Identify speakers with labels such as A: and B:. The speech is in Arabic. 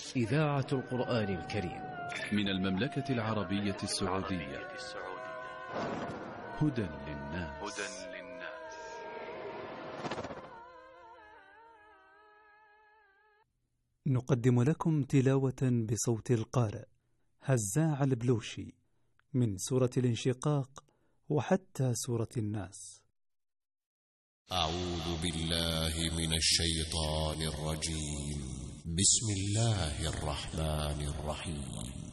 A: إذاعة القرآن الكريم
B: من المملكة العربية السعودية. هدى للناس.
C: نقدم لكم تلاوة بصوت القارئ هزاع البلوشي من سورة الانشقاق وحتى سورة الناس.
D: أعوذ بالله من الشيطان الرجيم. بسم الله الرحمن الرحيم.